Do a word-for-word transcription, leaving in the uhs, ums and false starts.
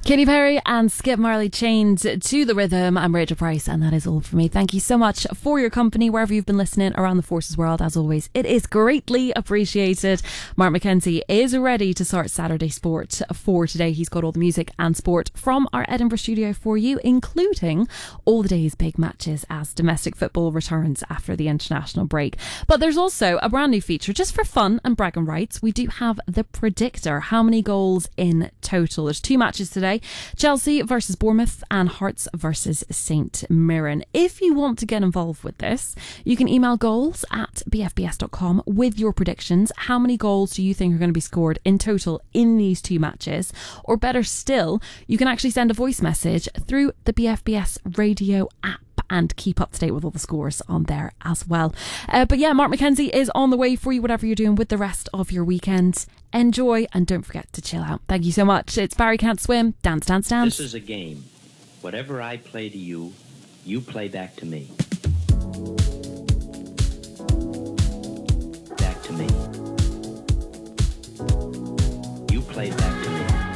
Katy Perry and Skip Marley, Chained to the Rhythm. I'm Rachel Price, and that is all for me. Thank you so much for your company wherever you've been listening around the Forces world. As always, it is greatly appreciated. Mark McKenzie is ready to start Saturday Sport for today. He's got all the music and sport from our Edinburgh studio for you, including all the day's big matches as domestic football returns after the international break. But there's also a brand new feature just for fun and bragging rights. We do have the Predictor. How many goals in total? There's two matches today. Chelsea versus Bournemouth and Hearts versus Saint Mirren. If you want to get involved with this, you can email goals at b f b s dot com with your predictions. How many goals do you think are going to be scored in total in these two matches? Or better still, you can actually send a voice message through the B F B S radio app and keep up to date with all the scores on there as well. Uh, but yeah, Mark McKenzie is on the way for you, whatever you're doing with the rest of your weekend. Enjoy and don't forget to chill out. Thank you so much. It's Barry Can't Swim. Dance, dance, dance. This is a game. Whatever I play to you, you play back to me.